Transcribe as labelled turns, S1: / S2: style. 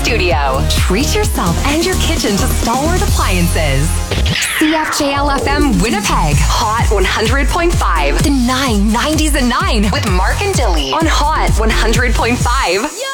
S1: studio. Treat yourself and your kitchen to Stalwart Appliances. CFJL FM Winnipeg, Hot 100.5. The 990s and 9 with Mark and Dilly on Hot 100.5.